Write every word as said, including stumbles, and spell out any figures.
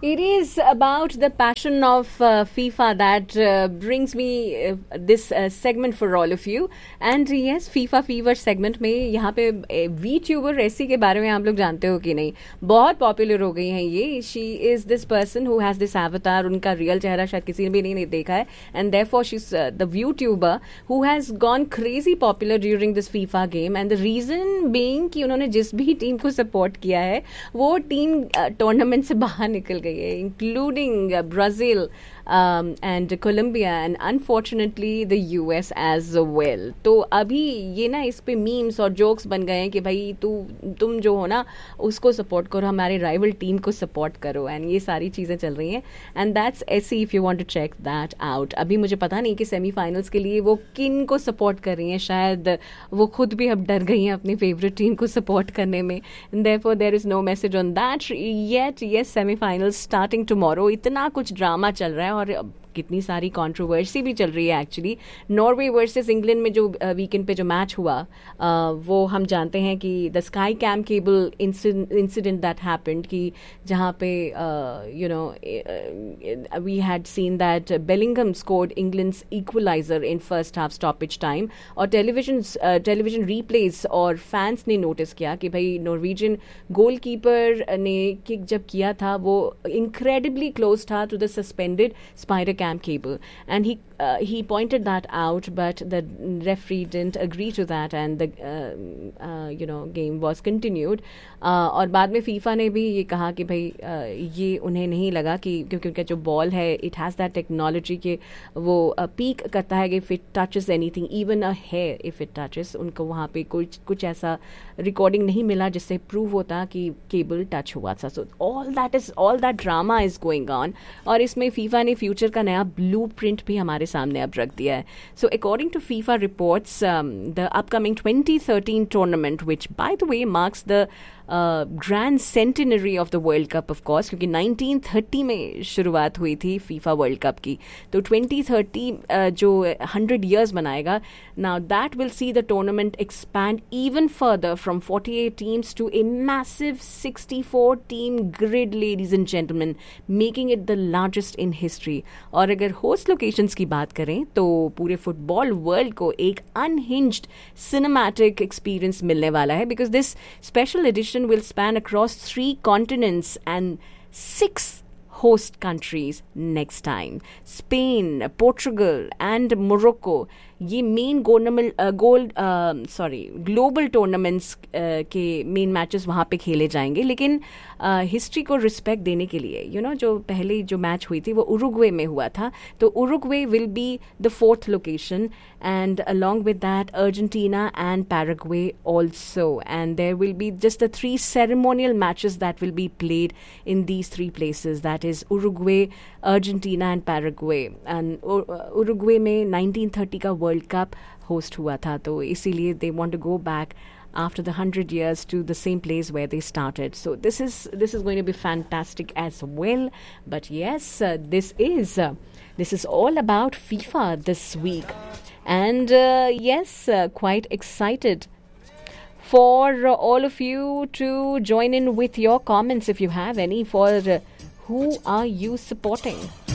It is about the passion of uh, FIFA that uh, brings me uh, this uh, segment for all of you. And yes, FIFA Fever segment में यहाँ पे we tuber रेसी के बारे में आप लोग जानते हो कि नहीं, बहुत पॉपुलर हो गई हैं ये. She is this person who has this एवतार. उनका रियल चेहरा शायद किसी ने भी नहीं, नहीं देखा है. And therefore she is the view tuber who has gone crazy popular during this FIFA game. And the reason being कि उन्होंने जिस भी टीम को सपोर्ट किया है वो टीम टूर्नामेंट uh, से बाहर निकल गई है, including uh, Brazil um, and Colombia and unfortunately the U S as well. तो अभी ये ना इस पे मीम्स और जोक्स बन गए हैं कि भाई तू तुम जो हो ना उसको सपोर्ट करो, हमारे राइवल टीम को सपोर्ट करो. एंड ये सारी चीज़ें चल रही हैं. एंड दैट्स ऐसी if you want to check that out. अभी मुझे पता नहीं कि सेमीफाइनल्स के लिए वो किन को सपोर्ट कर रही हैं. शायद वो खुद भी अब डर गई हैं अपनी फेवरेट टीम को सपोर्ट करने में. Therefore there is know message on that yet. Yes, semifinals starting tomorrow. इतना कुछ ड्रामा चल रहा है और कितनी सारी कंट्रोवर्सी भी चल रही है एक्चुअली. नॉर्वे वर्सेस इंग्लैंड में जो वीकेंड पे जो मैच हुआ uh, वो हम जानते हैं कि the sky cam cable incident that happened कि जहाँ पे you know we had seen that Bellingham scored England's equaliser in first half stoppage time. और टेलीविजन टेलीविजन रीप्लेस और फैंस ने नोटिस किया कि भाई नॉर्वेजियन गोलकीपर ने किक जब किया था वो इनक्रेडिबली क्लोज था to the suspended spider cam cable, and he uh, he pointed that out, but the referee didn't agree to that, and the uh, uh, you know game was continued. uh, और बाद में FIFA ने भी ये कहा कि भाई uh, ये उन्हें नहीं लगा कि क्योंकि उनका जो बॉल है इट हैज़ दैट टेक्नोलॉजी कि वो पीक uh, करता है कि if it touches anything even a here if it touches. उनको वहाँ पे कुछ कुछ ऐसा रिकॉर्डिंग नहीं मिला जिससे प्रूव होता कि केबल टच हुआ था. So all that is all that drama is going on. और इसमें फीफा ने फ्यूचर का नया ब्लूप्रिंट भी हमारे सामने अब रख दिया है. So according to FIFA reports the upcoming twenty thirteen tournament which by the way marks the grand centenary of the world cup of course, क्योंकि नाइनटीन थर्टी में शुरुआत हुई थी फीफा वर्ल्ड कप की. तो ट्वेंटी थर्टी uh, जो hundred years बनाएगा. Now that will see the tournament expand even further from forty eight teams to a massive sixty four team grid, ladies and gentleman, making it the largest in history. और अगर host locations की बात करें तो पूरे football world को एक unhinged cinematic experience मिलने वाला है, because this special edition will span across three continents and six host countries next time. Spain, Portugal and Morocco ये main gold gold sorry global tournaments के मेन मैचेस वहाँ पे खेले जाएंगे. लेकिन हिस्ट्री uh, को रिस्पेक्ट देने के लिए यू you नो know, जो पहले जो मैच हुई थी वो उरुग्वे में हुआ था. तो Uruguay will be the fourth location and along with that Argentina and Paraguay also. And there will be just the three ceremonial matches that will be played in these three places, that is Uruguay, Argentina and Paraguay. And Uruguay में nineteen thirty का world cup host हुआ था, तो इसीलिए they want to go back after the hundred years to the same place where they started. So this is this is going to be fantastic as well. But yes, uh, this is uh, this is all about FIFA this week, and uh, yes, uh, quite excited for uh, all of you to join in with your comments if you have any. For uh, who are you supporting?